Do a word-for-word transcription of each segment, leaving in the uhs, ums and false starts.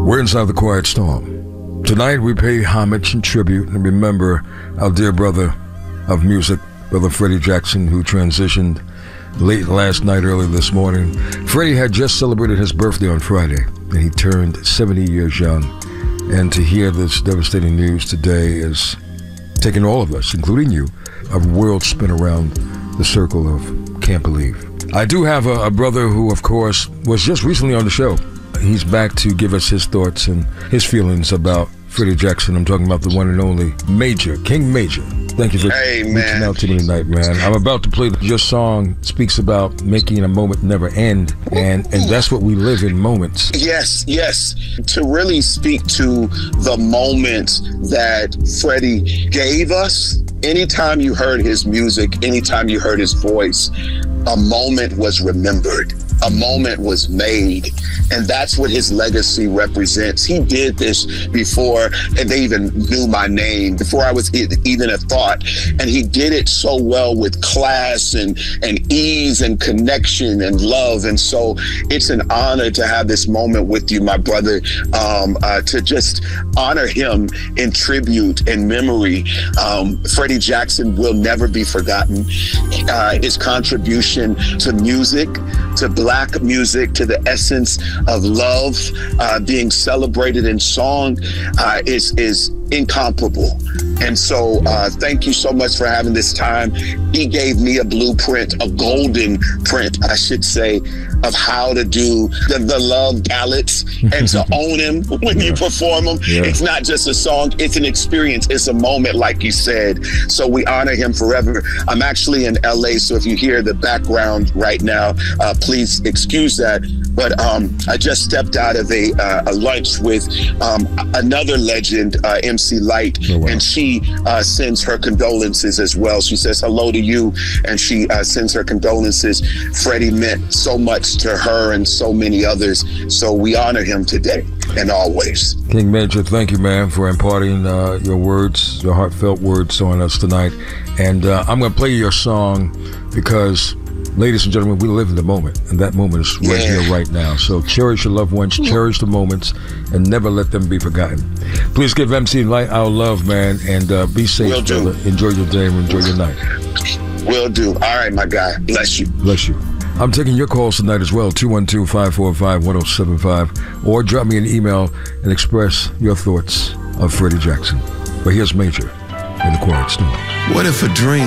We're inside the Quiet Storm. Tonight we pay homage and tribute and remember our dear brother of music, Brother Freddie Jackson, who transitioned late last night, early this morning. Freddie had just celebrated his birthday on Friday, and he turned seventy years young. And to hear this devastating news today is taking all of us, including you, a world spin around the circle of can't believe. I do have a, a brother who, of course, was just recently on the show. He's back to give us his thoughts and his feelings about Freddie Jackson. I'm talking about the one and only Major, King Major. Thank you for hey, reaching man. out to me tonight, man. I'm about to play your song. Speaks about making a moment never end, and and that's what we live in, moments. Yes, yes. To really speak to the moment that Freddie gave us, anytime you heard his music, anytime you heard his voice, a moment was remembered. A moment was made, and that's what his legacy represents. He did this before and they even knew my name, before I was even a thought, and he did it so well with class and, and ease and connection and love. And so it's an honor to have this moment with you, my brother, um, uh, to just honor him in tribute and memory. Um, Freddie Jackson will never be forgotten. Uh, his contribution to music, to Black music, to the essence of love uh, being celebrated in song uh, is is incomparable. And so uh, thank you so much for having this time. He gave me a blueprint, a golden print, I should say, of how to do the, the love ballads and to own him when you perform them. Yeah. It's not just a song, it's an experience. It's a moment, like you said. So we honor him forever. I'm actually in L A, so if you hear the background right now, uh, please excuse that. But um, I just stepped out of a, uh, a lunch with um, another legend, uh, M C Lyte, oh, wow. and she uh, sends her condolences as well. She says hello to you, and she uh, sends her condolences. Freddie meant so much to her and so many others, so we honor him today and always. King Major, thank you, man, for imparting uh, your words, your heartfelt words on us tonight. And uh, I'm going to play your song because, ladies and gentlemen, we live in the moment, and that moment is right yeah. here, right now. So cherish your loved ones, cherish the moments, and never let them be forgotten. Please give M C Lyte our love, man, and uh, be safe, Will do. brother. Enjoy your day and enjoy your night. Will do. All right, my guy. Bless you. Bless you. I'm taking your calls tonight as well, two one two, five four five, one oh seven five, or drop me an email and express your thoughts of Freddie Jackson. But here's Major in the Quiet Storm. What if a dream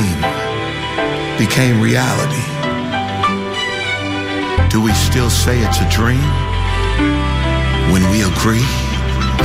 became reality? Do we still say it's a dream when we agree?